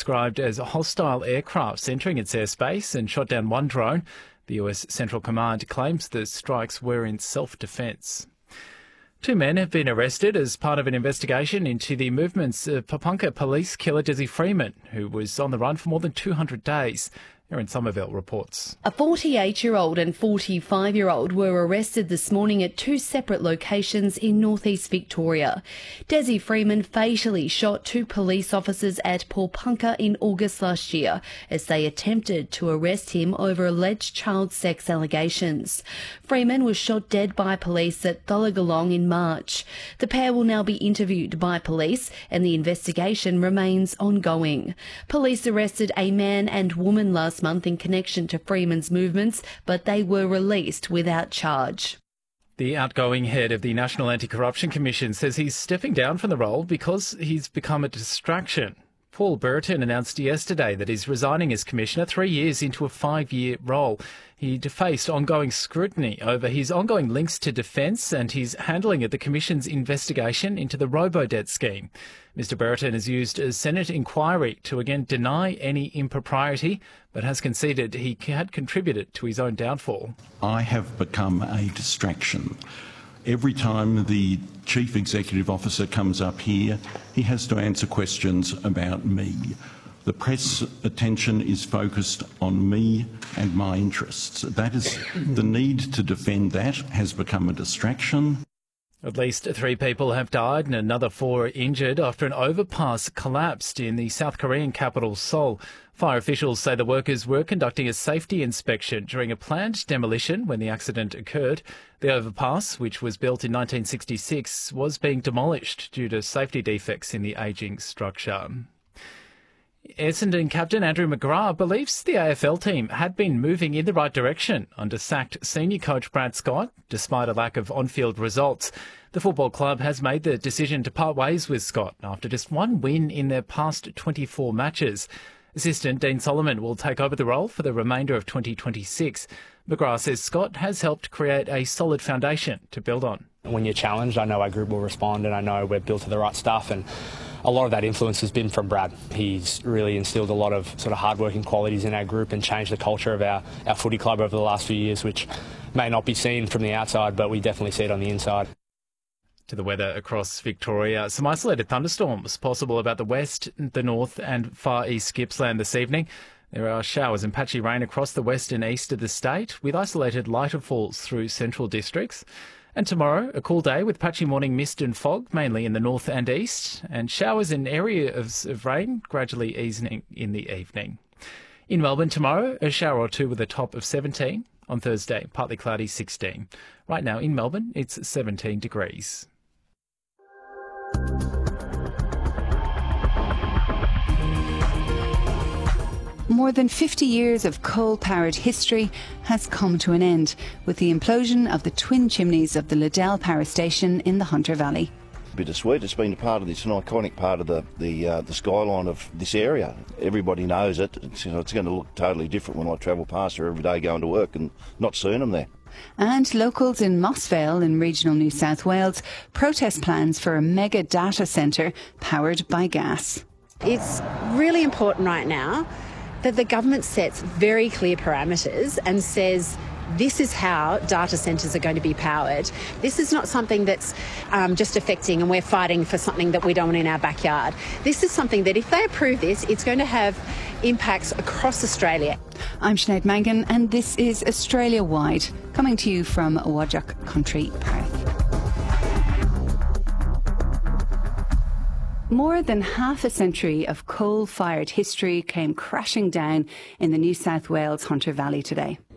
described as hostile aircraft entering its airspace and shot down one drone. The US Central Command claims the strikes were in self-defence. 2 men have been arrested as part of an investigation into the movements of Papunya police killer Desi Freeman, who was on the run for more than 200 days. Erin Somerville reports. A 48-year-old and 45-year-old were arrested this morning at 2 separate locations in northeast Victoria. Desi Freeman fatally shot 2 police officers at Papunya in August last year as they attempted to arrest him over alleged child sex allegations. Freeman was shot dead by police at Thullagallong in March. The pair will now be interviewed by police and the investigation remains ongoing. Police arrested a man and woman last month in connection to Freeman's movements, but they were released without charge. The outgoing head of the National Anti-Corruption Commission says he's stepping down from the role because he's become a distraction. Paul Brereton announced yesterday that he's resigning as Commissioner 3 years into a 5-year role. He faced ongoing scrutiny over his ongoing links to defence and his handling of the Commission's investigation into the robo-debt scheme. Mr Brereton has used a Senate inquiry to again deny any impropriety, but has conceded he had contributed to his own downfall. I have become a distraction. Every time the Chief Executive Officer comes up here, he has to answer questions about me. The press attention is focused on me and my interests. That is, the need to defend that has become a distraction. At least 3 people have died and another 4 are injured after an overpass collapsed in the South Korean capital, Seoul. Fire officials say the workers were conducting a safety inspection during a planned demolition when the accident occurred. The overpass, which was built in 1966, was being demolished due to safety defects in the ageing structure. Essendon captain Andrew McGrath believes the AFL team had been moving in the right direction under sacked senior coach Brad Scott, despite a lack of on-field results. The football club has made the decision to part ways with Scott after just 1 win in their past 24 matches. Assistant Dean Solomon will take over the role for the remainder of 2026. McGrath says Scott has helped create a solid foundation to build on. When you're challenged, I know our group will respond and I know we're built to the right stuff, and a lot of that influence has been from Brad. He's really instilled a lot of sort of hard-working qualities in our group and changed the culture of our footy club over the last few years, which may not be seen from the outside, but we definitely see it on the inside. To the weather across Victoria, some isolated thunderstorms possible about the west, the north and far east Gippsland this evening. There are showers and patchy rain across the west and east of the state, with isolated lighter falls through central districts. And tomorrow, a cool day with patchy morning mist and fog, mainly in the north and east, and showers in areas of rain gradually easing in the evening. In Melbourne tomorrow, a shower or 2 with a top of 17. On Thursday, partly cloudy, 16. Right now in Melbourne, it's 17 degrees. More than 50 years of coal-powered history has come to an end with the implosion of the twin chimneys of the Liddell Power Station in the Hunter Valley. Bittersweet. It's been a part of this, an iconic part of the skyline of this area. Everybody knows it. It's going to look totally different when I travel past her every day going to work and not seeing them there. And locals in Moss Vale in regional New South Wales protest plans for a mega data centre powered by gas. It's really important right now that the government sets very clear parameters and says this is how data centres are going to be powered. This is not something that's just affecting and we're fighting for something that we don't want in our backyard. This is something that if they approve this, it's going to have impacts across Australia. I'm Sinead Mangan and this is Australia Wide, coming to you from Whadjuk Country, Perth. More than half a century of coal-fired history came crashing down in the New South Wales Hunter Valley today.